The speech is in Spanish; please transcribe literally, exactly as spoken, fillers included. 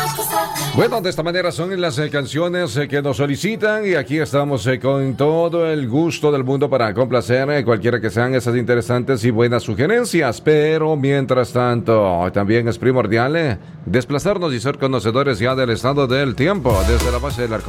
Bueno, de esta manera son las eh, canciones eh, que nos solicitan y aquí estamos eh, con todo el gusto del mundo para complacer eh, cualquiera que sean esas interesantes y buenas sugerencias. Pero mientras tanto, también es primordial eh, desplazarnos y ser conocedores ya del estado del tiempo desde la base del arco.